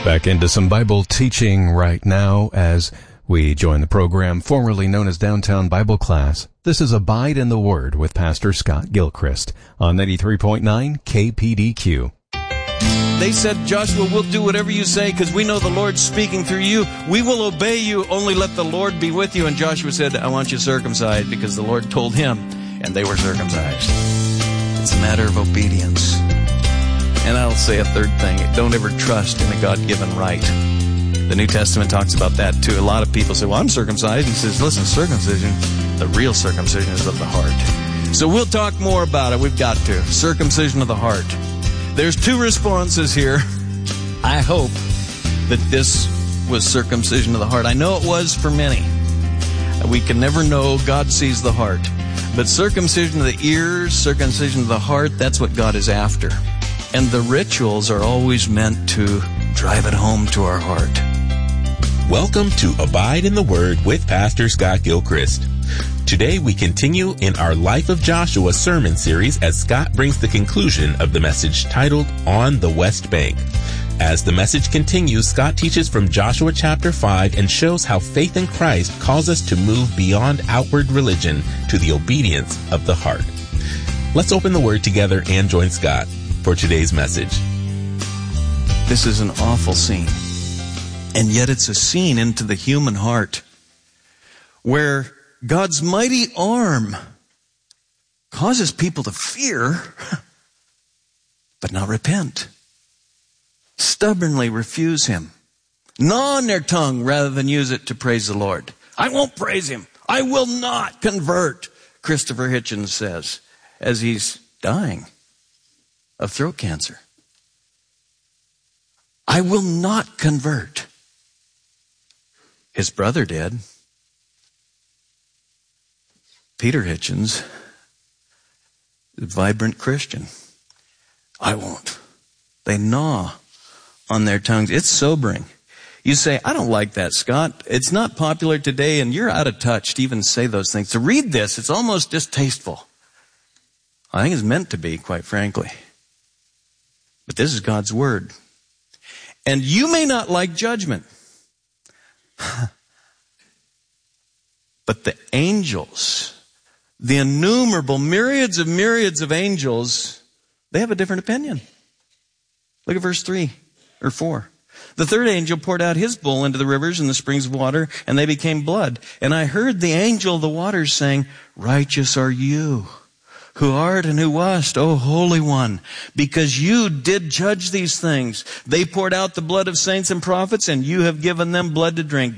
Back into some Bible teaching right now as we join the program formerly known as Downtown Bible Class. This is Abide in the Word with Pastor Scott Gilchrist on 93.9 KPDQ. They said, Joshua, we'll do whatever you say because we know the Lord's speaking through you. We will obey you. Only let the Lord be with you. And Joshua said, I want you circumcised because the Lord told him, and they were circumcised. It's a matter of obedience. And I'll say a third thing. Don't ever trust in a God-given right. The New Testament talks about that too. A lot of people say, well, I'm circumcised. He says, listen, circumcision, the real circumcision is of the heart. So we'll talk more about it. We've got to. Circumcision of the heart. There's two responses here. I hope that this was circumcision of the heart. I know it was for many. We can never know. God sees the heart. But circumcision of the ears, circumcision of the heart, that's what God is after. And the rituals are always meant to drive it home to our heart. Welcome to Abide in the Word with Pastor Scott Gilchrist. Today we continue in our Life of Joshua sermon series as Scott brings the conclusion of the message titled On the West Bank. As the message continues, Scott teaches from Joshua chapter 5 and shows how faith in Christ calls us to move beyond outward religion to the obedience of the heart. Let's open the Word together and join Scott for today's message. This is an awful scene. And yet it's a scene into the human heart where God's mighty arm causes people to fear, but not repent. Stubbornly refuse Him. Gnaw on their tongue rather than use it to praise the Lord. I won't praise Him. I will not convert, Christopher Hitchens says, as he's dying of throat cancer. I will not convert. His brother did. Peter Hitchens, a vibrant Christian. I won't. They gnaw on their tongues. It's sobering. You say, I don't like that, Scott. It's not popular today, and you're out of touch to even say those things. To read this, it's almost distasteful. I think it's meant to be, quite frankly. But this is God's Word. And you may not like judgment. But the angels, the innumerable myriads of angels, they have a different opinion. Look at verse 3 or 4. The third angel poured out his bowl into the rivers and the springs of water, and they became blood. And I heard the angel of the waters saying, righteous are you, who art and who wast, O Holy One, because you did judge these things. They poured out the blood of saints and prophets, and you have given them blood to drink.